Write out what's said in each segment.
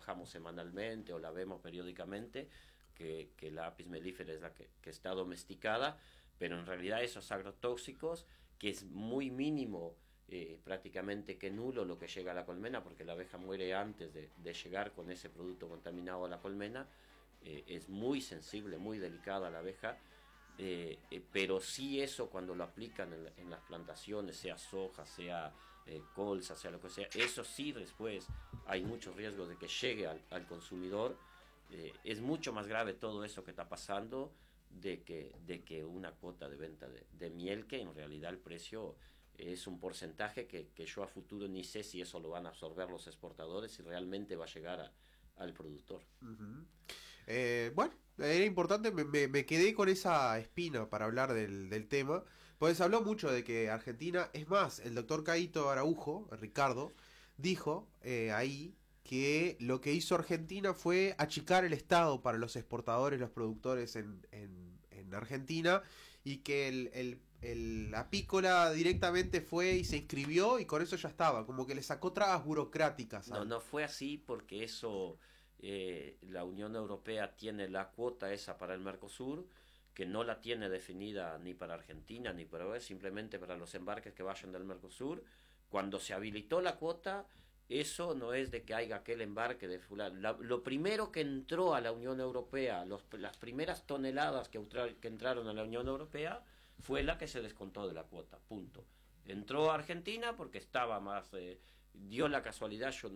trabajamos semanalmente o la vemos periódicamente, que la Apis mellifera es la que está domesticada, pero en realidad esos agrotóxicos, que es muy mínimo, prácticamente que nulo lo que llega a la colmena, porque la abeja muere antes de llegar con ese producto contaminado a la colmena, es muy sensible, muy delicada la abeja, pero sí eso cuando lo aplican en las plantaciones, sea soja, sea colza, sea lo que sea, eso sí después hay muchos riesgos de que llegue al consumidor. Es mucho más grave todo eso que está pasando de que una cuota de venta de miel, que en realidad el precio es un porcentaje que yo a futuro ni sé si eso lo van a absorber los exportadores, si realmente va a llegar al productor. Uh-huh. Bueno, era importante, me quedé con esa espina para hablar del tema, pues se habló mucho de que Argentina, es más, el doctor Caíto Araujo, Ricardo, dijo ahí que lo que hizo Argentina fue achicar el Estado para los exportadores, los productores en Argentina, y que el apícola directamente fue y se inscribió y con eso ya estaba, como que le sacó trabas burocráticas. No fue así, porque eso, la Unión Europea tiene la cuota esa para el Mercosur, que no la tiene definida ni para Argentina ni para simplemente para los embarques que vayan del Mercosur. Cuando se habilitó la cuota, eso no es de que haya aquel embarque de fulano. Lo primero que entró a la Unión Europea, las primeras toneladas que entraron a la Unión Europea, fue la que se descontó de la cuota, punto. Entró a Argentina porque estaba más... dio la casualidad, yo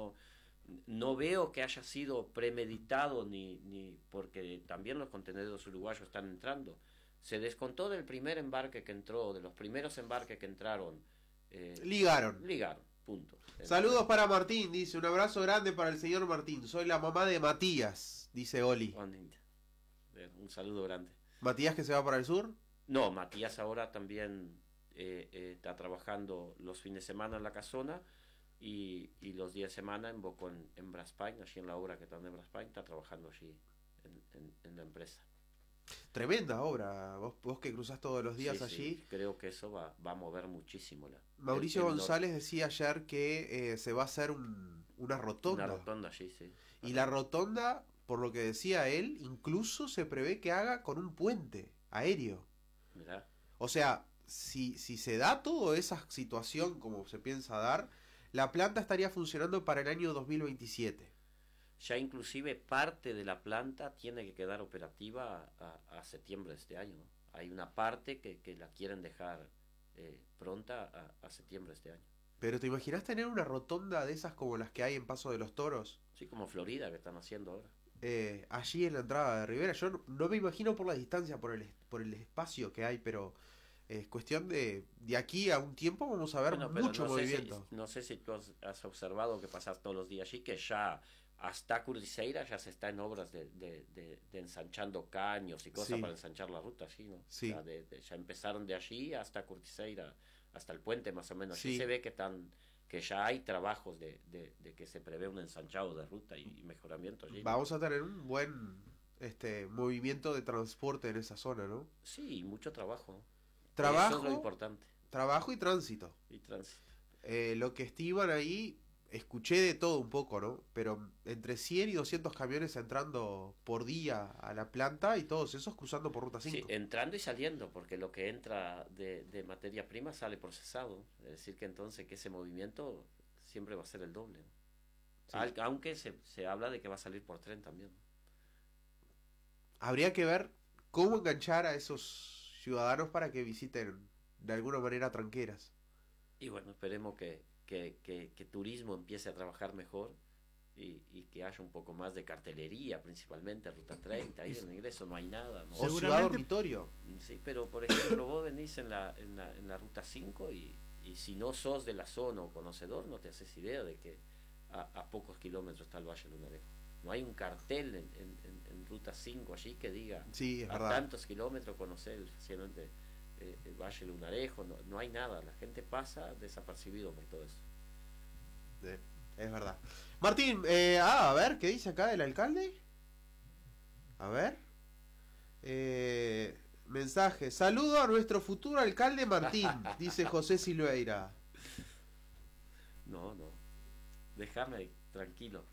no veo que haya sido premeditado, ni porque también los contenedores uruguayos están entrando. Se descontó del primer embarque que entró, de los primeros embarques que entraron. Ligaron, punto. Saludos para Martín, dice, un abrazo grande para el señor Martín, soy la mamá de Matías, dice Oli. Un saludo grande. ¿Matías que se va para el sur? No, Matías ahora también está trabajando los fines de semana en la casona, y los días de semana en Boco, en Braspain, allí en la obra que está en Braspain, está trabajando allí en la empresa. Tremenda obra, vos que cruzás todos los días allí. Sí, creo que eso va a mover muchísimo. Mauricio González decía ayer que se va a hacer una rotonda. Una rotonda allí, sí. Y la rotonda, por lo que decía él, incluso se prevé que haga con un puente aéreo. Mirá. O sea, si se da toda esa situación como se piensa dar, la planta estaría funcionando para el año 2027. Ya inclusive parte de la planta tiene que quedar operativa a septiembre de este año, ¿no? Hay una parte que la quieren dejar pronta a septiembre de este año. ¿Pero te imaginas tener una rotonda de esas como las que hay en Paso de los Toros? Sí, como Florida, que están haciendo ahora. Allí en la entrada de Rivera. Yo no me imagino por la distancia, por el espacio que hay, pero es cuestión de aquí a un tiempo vamos a ver mucho movimiento. No sé si tú has observado, que pasas todos los días allí, que ya hasta Curdiceira ya se está en obras de ensanchando caños y cosas, sí, para ensanchar la ruta allí, ¿no? Sí. O sea, ya empezaron de allí hasta Curdiceira, hasta el puente más o menos. Sí. Allí se ve que ya hay trabajos de que se prevé un ensanchado de ruta y mejoramiento allí, ¿no? Vamos a tener un buen movimiento de transporte en esa zona, ¿no? Sí, mucho trabajo. Trabajo, eso es lo importante. Trabajo y tránsito. Lo que estiman ahí, escuché de todo un poco, ¿no? Pero entre 100 y 200 camiones entrando por día a la planta, y todos esos cruzando por Ruta 5. Sí, entrando y saliendo, porque lo que entra de materia prima sale procesado. Es decir, que entonces que ese movimiento siempre va a ser el doble, ¿no? Sí. Aunque se habla de que va a salir por tren también. Habría que ver cómo enganchar a esos ciudadanos para que visiten de alguna manera Tranqueras. Y bueno, esperemos que turismo empiece a trabajar mejor y que haya un poco más de cartelería, principalmente Ruta 30, ahí en el ingreso no hay nada, ¿no? O Ciudad Dormitorio. Sí, pero por ejemplo vos venís en la Ruta 5 y si no sos de la zona o conocedor, no te haces idea de que a pocos kilómetros está el Valle Lunarejo. No hay un cartel en Ruta 5 allí que diga, sí, es a verdad, tantos kilómetros conocer el Valle Lunarejo. No hay nada, la gente pasa desapercibido por todo eso. Es verdad. Martín, a ver, ¿qué dice acá el alcalde? A ver. Mensaje, saludo a nuestro futuro alcalde Martín, dice José Silveira. No, déjame tranquilo.